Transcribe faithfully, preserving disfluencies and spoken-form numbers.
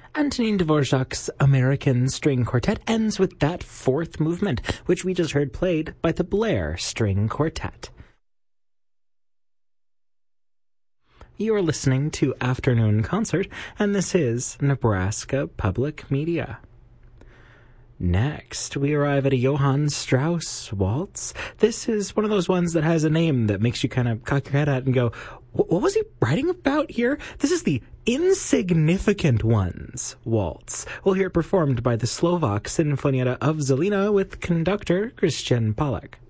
Antonin Dvorak's American String Quartet ends with that fourth movement, which we just heard played by the Blair String Quartet. You're listening to Afternoon Concert, and this is Nebraska Public Media. Next, we arrive at a Johann Strauss waltz. This is one of those ones that has a name that makes you kind of cock your head at and go, what was he writing about here? This is the Insignificant Ones waltz. We'll hear it performed by the Slovak Sinfonietta of Zelina with conductor Christian Pollack.